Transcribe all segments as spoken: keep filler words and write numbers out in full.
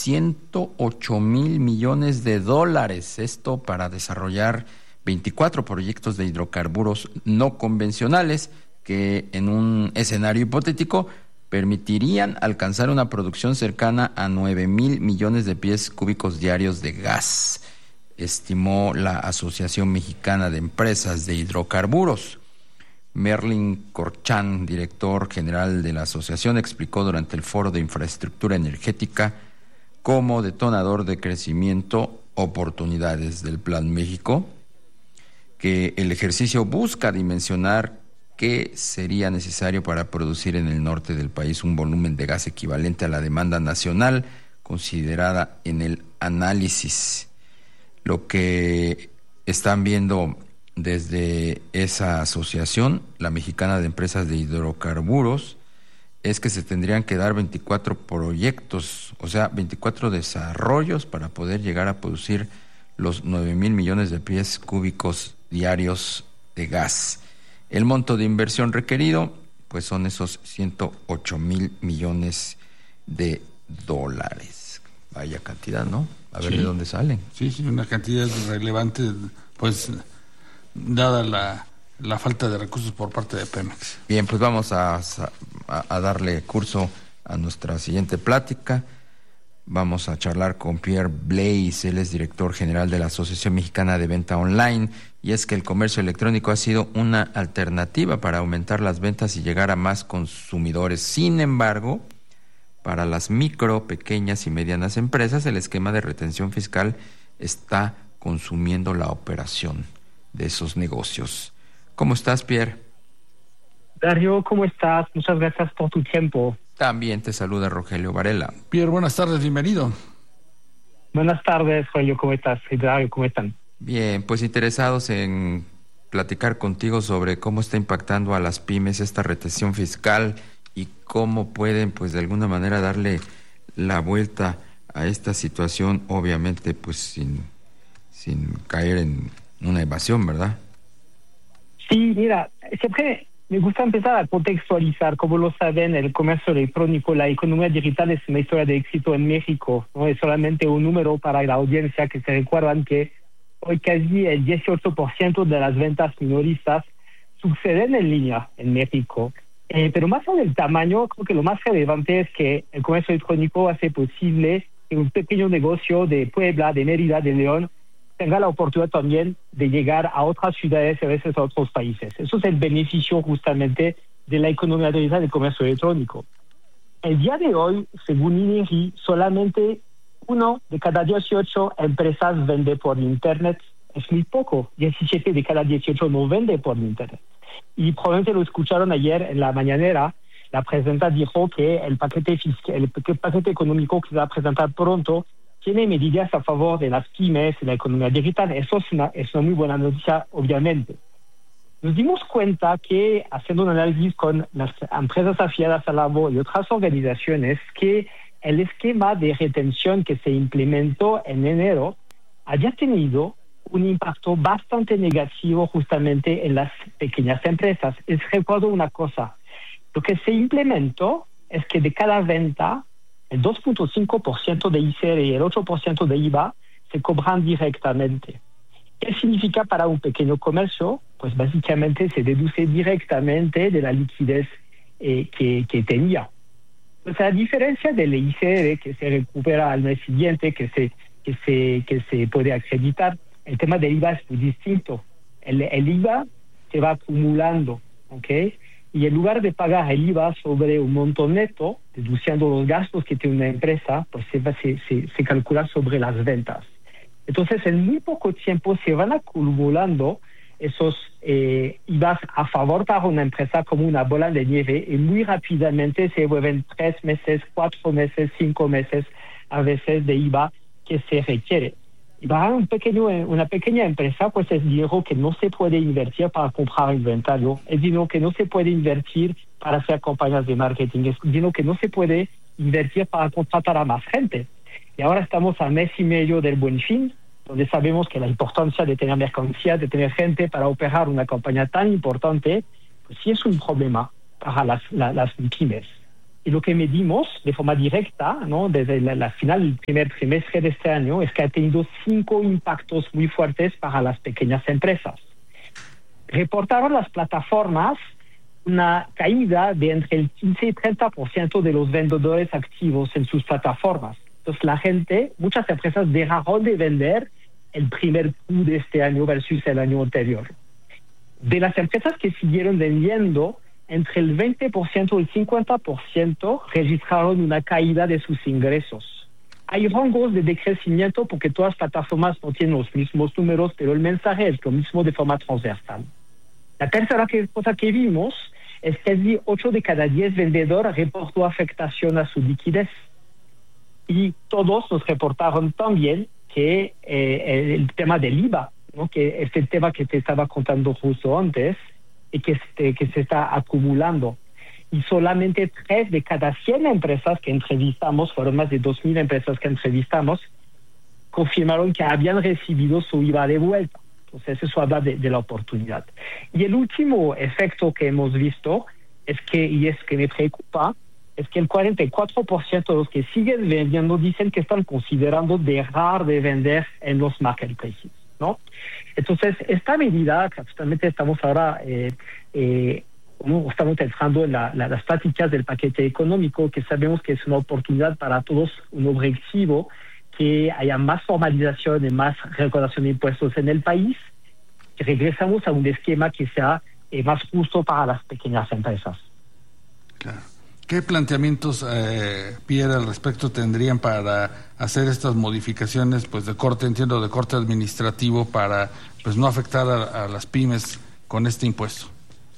ciento ocho mil millones de dólares. Esto para desarrollar veinticuatro proyectos de hidrocarburos no convencionales que en un escenario hipotético permitirían alcanzar una producción cercana a nueve mil millones de pies cúbicos diarios de gas, estimó la Asociación Mexicana de Empresas de Hidrocarburos. Merlin Corchán, director general de la asociación, explicó durante el Foro de Infraestructura Energética como detonador de crecimiento oportunidades del Plan México, que el ejercicio busca dimensionar qué sería necesario para producir en el norte del país un volumen de gas equivalente a la demanda nacional considerada en el análisis. Lo que están viendo desde esa asociación, la Mexicana de Empresas de Hidrocarburos, es que se tendrían que dar veinticuatro proyectos, o sea, veinticuatro desarrollos para poder llegar a producir los nueve mil millones de pies cúbicos diarios de gas. El monto de inversión requerido, pues son esos ciento ocho mil millones de dólares. Vaya cantidad, ¿no? A ver sí. de dónde salen. Sí, sí, una cantidad relevante, pues, dada la, la falta de recursos por parte de Pemex. Bien, pues vamos a, a, a darle curso a nuestra siguiente plática. Vamos a charlar con Pierre Blaise, él es director general de la Asociación Mexicana de Venta Online, y es que el comercio electrónico ha sido una alternativa para aumentar las ventas y llegar a más consumidores. Sin embargo, para las micro, pequeñas y medianas empresas, el esquema de retención fiscal está consumiendo la operación de esos negocios. ¿Cómo estás, Pierre? Dario, ¿cómo estás? Muchas gracias por tu tiempo. También te saluda Rogelio Varela. Pierre, buenas tardes, bienvenido. Buenas tardes, Rogelio, ¿cómo estás? Dario, ¿cómo están? Bien, pues interesados en platicar contigo sobre cómo está impactando a las pymes esta retención fiscal y cómo pueden, pues, de alguna manera darle la vuelta a esta situación, obviamente, pues, sin, sin caer en una evasión, ¿verdad? Sí, mira, siempre me gusta empezar a contextualizar. Como lo saben, el comercio electrónico, la economía digital es una historia de éxito en México, no es solamente un número para la audiencia, que se recuerdan que hoy casi el dieciocho por ciento de las ventas minoristas suceden en línea en México. Eh, pero más allá del tamaño, creo que lo más relevante es que el comercio electrónico hace posible que un pequeño negocio de Puebla, de Mérida, de León, tenga la oportunidad también de llegar a otras ciudades y a veces a otros países. Eso es el beneficio justamente de la economía digital del comercio electrónico. El día de hoy, según INEGI, solamente uno de cada dieciocho empresas vende por Internet. Es muy poco. diecisiete de cada dieciocho no vende por Internet. Y probablemente lo escucharon ayer en la mañanera. La presidenta dijo que el paquete fiscal, el paquete económico que se va a presentar pronto tiene medidas a favor de las pymes y la economía digital. Eso es una, es una muy buena noticia, obviamente. Nos dimos cuenta que, haciendo un análisis con las empresas afiliadas a la B O y otras organizaciones, que el esquema de retención que se implementó en enero haya tenido un impacto bastante negativo justamente en las pequeñas empresas. Les recuerdo una cosa. Lo que se implementó es que de cada venta, el dos punto cinco por ciento de I C R y el ocho por ciento de I V A se cobran directamente. ¿Qué significa para un pequeño comercio? Pues básicamente se deduce directamente de la liquidez eh, que, que tenía. Pues a diferencia del I C R que se recupera al mes siguiente, que se, que se, que se puede acreditar, el tema del I V A es muy distinto. El, el I V A se va acumulando, ¿ok? Y en lugar de pagar el I V A sobre un monto neto, deduciendo los gastos que tiene una empresa, pues se, va, se, se, se calcula sobre las ventas. Entonces, en muy poco tiempo se van acumulando esos eh, I V As a favor para una empresa como una bola de nieve, y muy rápidamente se vuelven tres meses, cuatro meses, cinco meses a veces de I V A que se requiere. Y para un pequeño, una pequeña empresa, pues es dinero que no se puede invertir para comprar inventario, es dinero que no se puede invertir para hacer campañas de marketing, es dinero que no se puede invertir para contratar a más gente. Y ahora estamos a mes y medio del Buen Fin, donde sabemos que la importancia de tener mercancía, de tener gente para operar una campaña tan importante, pues sí es un problema para las, la, las pymes. Y lo que medimos de forma directa, ¿no?, desde la, la final del primer trimestre de este año, es que ha tenido cinco impactos muy fuertes para las pequeñas empresas. Reportaron las plataformas una caída de entre el quince y treinta por ciento de los vendedores activos en sus plataformas. Entonces la gente, muchas empresas dejaron de vender el primer Q de este año versus el año anterior. De las empresas que siguieron vendiendo, entre el veinte por ciento y el cincuenta por ciento registraron una caída de sus ingresos. Hay rangos de decrecimiento porque todas las plataformas no tienen los mismos números, pero el mensaje es lo mismo de forma transversal. La tercera cosa que vimos es que ocho de cada diez vendedores reportó afectación a su liquidez. Y todos nos reportaron también que eh, el tema del I V A, ¿no?, que es el tema que te estaba contando justo antes, y que, este, que se está acumulando. Y solamente tres de cada cien empresas que entrevistamos, fueron más de dos mil empresas que entrevistamos, confirmaron que habían recibido su I V A de vuelta. Entonces eso habla de, de la oportunidad. Y el último efecto que hemos visto es que, y es que me preocupa, es que el cuarenta y cuatro por ciento de los que siguen vendiendo dicen que están considerando dejar de vender en los marketplaces, ¿no? Entonces, esta medida, que justamente estamos ahora, eh, eh, estamos entrando en la, la, las prácticas del paquete económico, que sabemos que es una oportunidad para todos, un objetivo, que haya más formalización y más recaudación de impuestos en el país, que regresamos a un esquema que sea eh, más justo para las pequeñas empresas. Claro. ¿Qué planteamientos, eh, Pierre, al respecto tendrían para hacer estas modificaciones, pues de corte, entiendo, de corte administrativo, para pues no afectar a, a las pymes con este impuesto?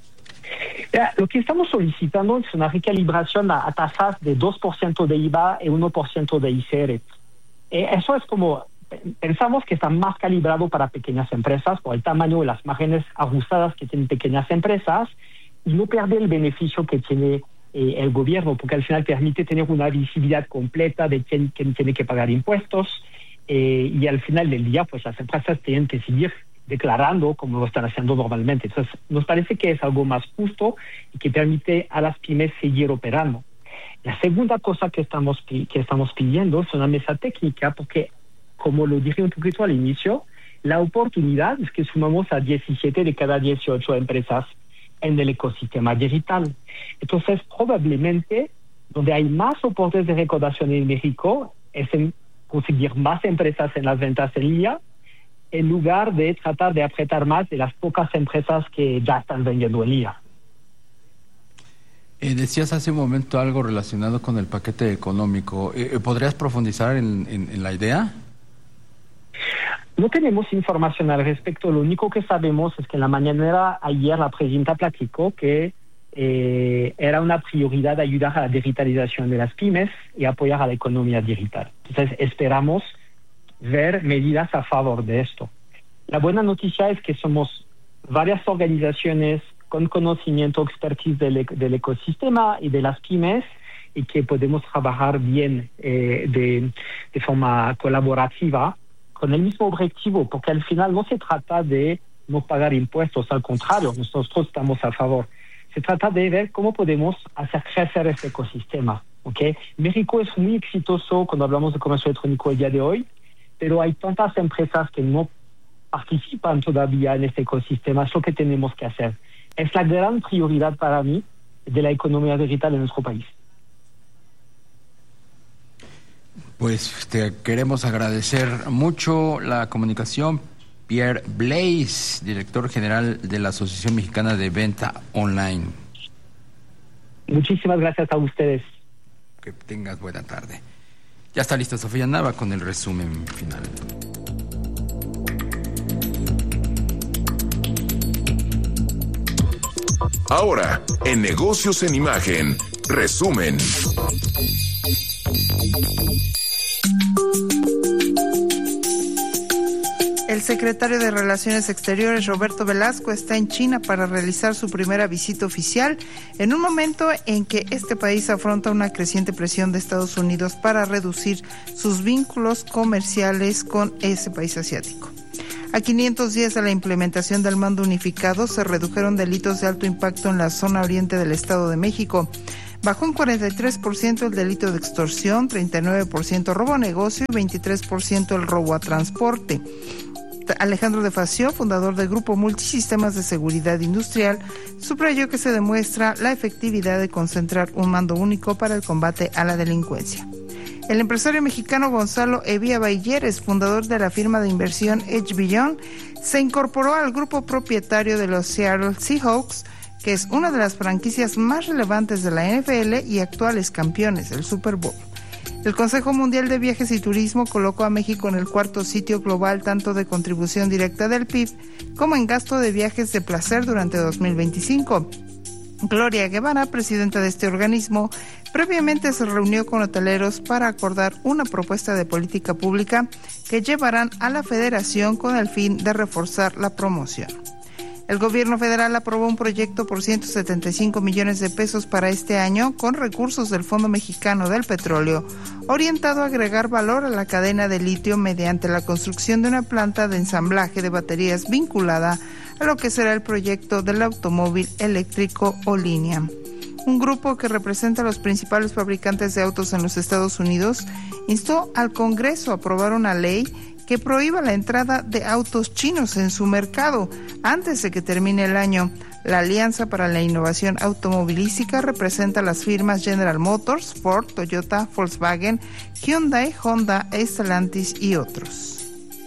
Ya, lo que estamos solicitando es una recalibración a, a tasas de dos por ciento de I V A y uno por ciento de I C R. Eh, eso es como, pensamos que está más calibrado para pequeñas empresas por el tamaño de las márgenes ajustadas que tienen pequeñas empresas y no perder el beneficio que tiene eh, el gobierno, porque al final permite tener una visibilidad completa de quién, quién tiene que pagar impuestos eh, y al final del día pues las empresas tienen que seguir declarando como lo están haciendo normalmente. Entonces nos parece que es algo más justo y que permite a las pymes seguir operando. La segunda cosa que estamos, que estamos pidiendo es una mesa técnica porque, como lo dije un poquito al inicio, la oportunidad es que sumamos a diecisiete de cada dieciocho empresas en el ecosistema digital. Entonces, probablemente, donde hay más soportes de recaudación en México, es en conseguir más empresas en las ventas en línea, en lugar de tratar de apretar más de las pocas empresas que ya están vendiendo en línea. Eh, decías hace un momento algo relacionado con el paquete económico. Eh, ¿Podrías profundizar en, en, en la idea? No tenemos información al respecto. Lo único que sabemos es que en la mañanera ayer la presidenta platicó que eh, era una prioridad ayudar a la digitalización de las pymes y apoyar a la economía digital. Entonces esperamos ver medidas a favor de esto. La buena noticia es que somos varias organizaciones con conocimiento, expertise del, del ecosistema y de las pymes y que podemos trabajar bien eh, de, de forma colaborativa con el mismo objetivo, porque al final no se trata de no pagar impuestos, al contrario, nosotros estamos a favor. Se trata de ver cómo podemos hacer crecer este ecosistema. ¿Okay? México es muy exitoso cuando hablamos de comercio electrónico el día de hoy, pero hay tantas empresas que no participan todavía en este ecosistema. Es lo que tenemos que hacer. Es la gran prioridad para mí de la economía digital en nuestro país. Pues te queremos agradecer mucho la comunicación. Pierre Blaise, director general de la Asociación Mexicana de Venta Online. Muchísimas gracias a ustedes. Que tengas buena tarde. Ya está lista Sofía Nava con el resumen final. Ahora, en Negocios en Imagen, resumen. El secretario de Relaciones Exteriores, Roberto Velasco, está en China para realizar su primera visita oficial en un momento en que este país afronta una creciente presión de Estados Unidos para reducir sus vínculos comerciales con ese país asiático. A quinientos días de la implementación del mando unificado, se redujeron delitos de alto impacto en la zona oriente del Estado de México. Bajó en cuarenta y tres por ciento el delito de extorsión, treinta y nueve por ciento robo a negocio y veintitrés por ciento el robo a transporte. Alejandro de Facio, fundador del Grupo Multisistemas de Seguridad Industrial, subrayó que se demuestra la efectividad de concentrar un mando único para el combate a la delincuencia. El empresario mexicano Gonzalo Evia Bayeres, fundador de la firma de inversión Edge Beyond, se incorporó al grupo propietario de los Seattle Seahawks, que es una de las franquicias más relevantes de la N F L y actuales campeones del Super Bowl. El Consejo Mundial de Viajes y Turismo colocó a México en el cuarto sitio global tanto de contribución directa del P I B como en gasto de viajes de placer durante dos mil veinticinco. Gloria Guevara, presidenta de este organismo, previamente se reunió con hoteleros para acordar una propuesta de política pública que llevarán a la federación con el fin de reforzar la promoción. El gobierno federal aprobó un proyecto por ciento setenta y cinco millones de pesos para este año con recursos del Fondo Mexicano del Petróleo, orientado a agregar valor a la cadena de litio mediante la construcción de una planta de ensamblaje de baterías vinculada a lo que será el proyecto del automóvil eléctrico Olinia. Un grupo que representa a los principales fabricantes de autos en los Estados Unidos instó al Congreso a aprobar una ley que prohíba la entrada de autos chinos en su mercado antes de que termine el año. La Alianza para la Innovación Automovilística representa a las firmas General Motors, Ford, Toyota, Volkswagen, Hyundai, Honda, Stellantis y otros.